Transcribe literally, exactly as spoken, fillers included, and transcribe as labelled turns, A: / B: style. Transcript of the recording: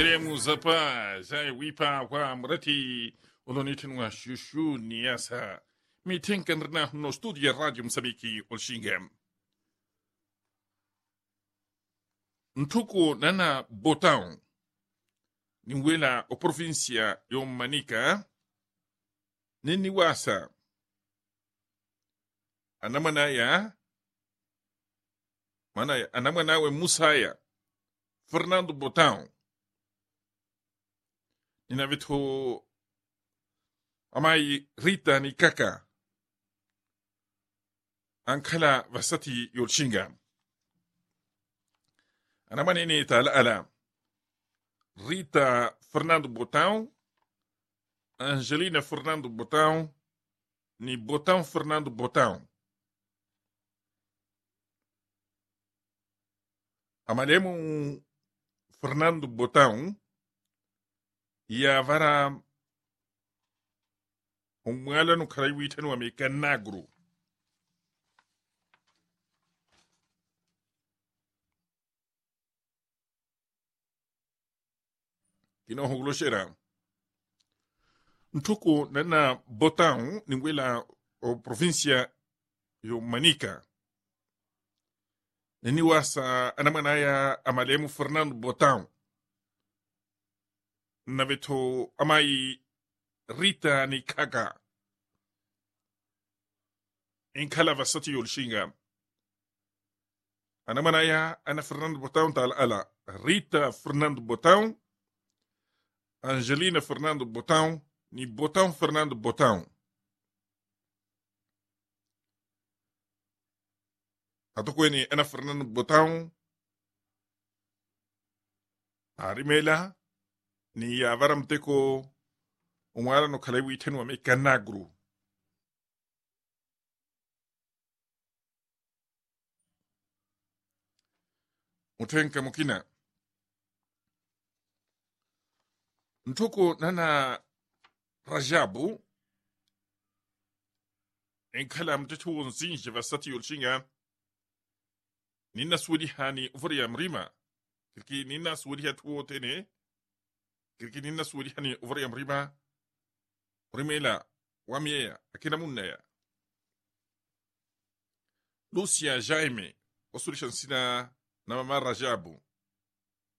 A: Teremos hapa zai wipa kwa mrati ulonitin wa shushu niasa mitenkan rna no studio radio Msabiki Olshingem. Ntuku nana botão niwela o província yo Manica nini wasa anamanaya manaya anamanawe Musaya Fernando Botão ninavitu amai Rita ni kaka ankala vasati yolshinga anamanini tala ala Rita Fernando Botão, Angelina Fernando Botão, ni Botão Fernando Botão. Amalemo Fernando Botão ia vara umwala no karaiwita no Americanagro. Kino hogloshera ntuku nana Botão niwela o província yo Manica nini wasa anamanaya amalemu Fernando Botão naveto amai Rita ni kaka inkala vasati yolshinga anamanaya ana Fernando Botão tal ala Rita Fernando Botão, Angelina Fernando Botão, ni Botão Fernando Botão. Atokweni ana Fernando Botão, arimela, ni yavaram teko umwala no kalewi tenu wa Americanagro. Mutenka mukina. Ntuku nana Rajabu enkala mtetu nzinji vasati yolshinga nina swedi hani uvuri ya mrima kirki nina swedi ya tuo tene kirki nina swedi hani uvuri ya mrima urimela wamieya akina munaya Lucia Jaime osulishan sina na mama Rajabu